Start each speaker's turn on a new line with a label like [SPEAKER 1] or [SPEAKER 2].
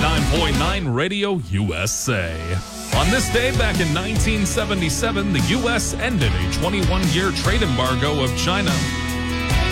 [SPEAKER 1] 89.9 Radio USA. On this day, back in 1977, the U.S. ended a 21-year trade embargo of China.